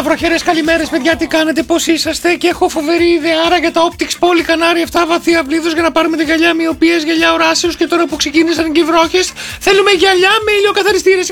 βροχερές καλημέρες, παιδιά. Τι κάνετε, πώς είσαστε? Και έχω φοβερή ιδεάρα για τα Optics Poly Κανάρι 7 βαθία βλήθους για να πάρουμε τη γυαλιά μοιοπίας, γυαλιά οράσεως. Και τώρα που ξεκίνησαν και οι βρόχες, θέλουμε γυαλιά με ηλιοκαθαριστήρες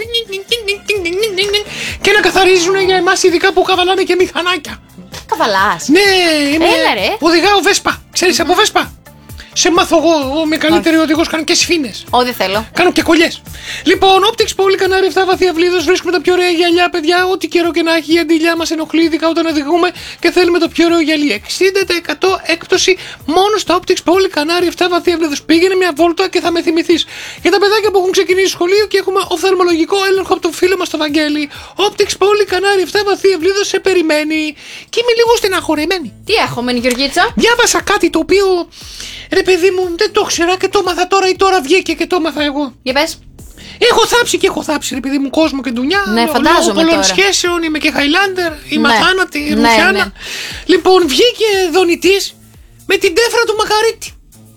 και να καθαρίζουν για εμάς, ειδικά που καβαλάνε και μηχανάκια. Καβαλάς? Ναι, Έλα, ρε. οδηγάω Βέσπα. Ξέρεις από Βέσπα? Σε μάθω εγώ με καλύτερη οδηγός, κάνω και σφήνες. Δεν θέλω. Κάνω και κολλιές. Λοιπόν, Optics Poly Κανάρι 7 βαθία βλήθος. Βρίσκουμε τα πιο ωραία γυαλιά, παιδιά. Ό,τι καιρό και να έχει, η αντιλιά μας ενοχλεί, ειδικά όταν οδηγούμε και θέλουμε το πιο ωραίο γυαλί. 60% έκπτωση μόνο στα Optics Poly Κανάρι 7 βαθία βλήθος. Πήγαινε μια βόλτα και θα με θυμηθείς. Για τα παιδάκια που έχουν ξεκινήσει σχολείο και έχουμε οφθαλμολογικό έλεγχο από το φίλο μας το Βαγγέλη. Optics Poly Κανάρι 7 βαθία βλήθος σε περιμένει. Και είμαι λίγο στεναχωρεμένη. Τι έχουμε, Γεωργίτσα? Διάβασα κάτι το οποίο, ρε παιδί μου, δεν το ήξερα και το έμαθα τώρα ή τώρα βγήκε και το έμαθα εγώ. Για πες. Έχω θάψει, ρε παιδί μου, κόσμο και ντουνιά. Ναι, φαντάζομαι λόγω πολλών τώρα. σχέσεων, είμαι και Χαϊλάντερ, είμαι Ναι. αθάνατη, Ναι, Ρουφιάνα. ναι. Λοιπόν, βγήκε δονητής με την τέφρα του Μακαρίτη.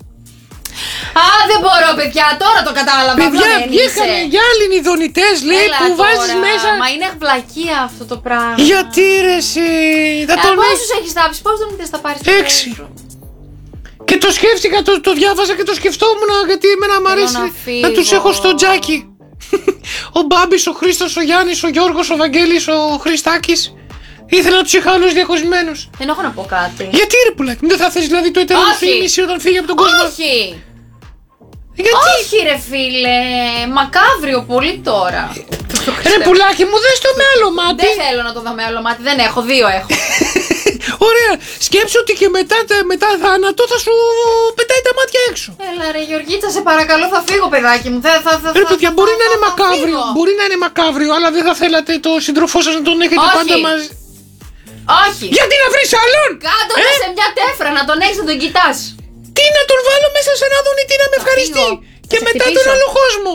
Δεν μπορώ, παιδιά, τώρα το κατάλαβα. Παιδιά, βγήκανε γυάλινοι δονητές, λέει, Έλα που τώρα. βάζεις μέσα. Μα είναι βλακεία αυτό το πράγμα. Γιατί ρε εσύ, θα τον Πόσους έχεις τάψει, πόσους δονητές θα πάρεις? 6. Και το σκέφτηκα, το διάβαζα και το σκεφτόμουν, γιατί εμένα μου αρέσει να να τους φύγω. έχω στο τζάκι. Ο Μπάμπης, ο Χρήστος, ο Γιάννης, ο Γιώργος, ο Βαγγέλης, ο Χριστάκης. Ήθελα να τους είχα όλους διαχωρισμένους. Δεν έχω να πω κάτι. Γιατί ρε πουλάκι, δεν θα θες δηλαδή το εταιρείο σου Όχι. ήμιση όταν φύγει από τον κόσμο? Όχι! Γιατί? Όχι ρε φίλε, μακάβριο πολύ τώρα. Ρε πουλάκι μου, δες το με άλλο μάτι. Δεν θέλω να το δω με άλλο μάτι, δεν έχω, δύο έχω. Ωραία, σκέψου ότι και μετά θάνατο θα σου πετάει τα μάτια έξω. Έλα ρε Γεωργίτσα, σε παρακαλώ, θα φύγω παιδάκι μου. Ρε παιδιά, μπορεί να είναι θα μακάβριο, φύγω. μπορεί να είναι μακάβριο, αλλά δεν θα θέλατε το σύντροφό σας να τον έχετε Όχι. πάντα μαζί. Όχι! Γιατί να βρεις άλλον? Κάτω σε μια τέφρα, να τον έχεις, να τον κοιτάς. Τι να τον βάλω μέσα σε ένα δονητή να με ευχαριστεί? φύγω. Και Θα σε μετά χτυπήσω. τον άλλο κόσμο.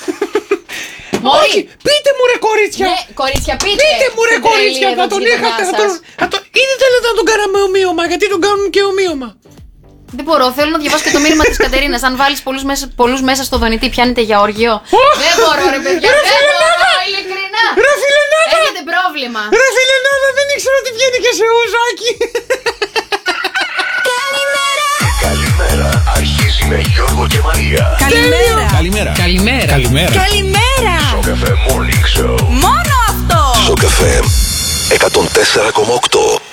Μωρή. Όχι, πείτε μου ρε κορίτσια. Ναι, κορίτσια, πείτε. Πείτε μου ρε Την τρελή κορίτσια, εδώ θα της τον γειτονιάς είχατε. σας. Ή δεν θέλετε να τον κάναμε ομοίωμα? Γιατί τον κάνουν και ομοίωμα? Δεν μπορώ, θέλω να διαβάσω και το μήνυμα της Κατερίνας. Αν βάλεις πολλούς μέσα στο δονητή, πιάνετε για όργιο. Δεν μπορώ ρε παιδιά, δεν μπορώ, ειλικρινά. Ρε φιλενάδα! Έχετε πρόβλημα. Ρε φιλενάδα, δεν ήξερα ότι βγαίνει και σε ουζάκι. Καλημέρα, αρχίζει με Γιώργο και Μαρία. Καλημέρα. Καλημέρα. Καλημέρα. Καλημέρα. Καλημέρα. Στο Καφέ Morning Show. Μόνο αυτό. Στο Καφέ 104,8.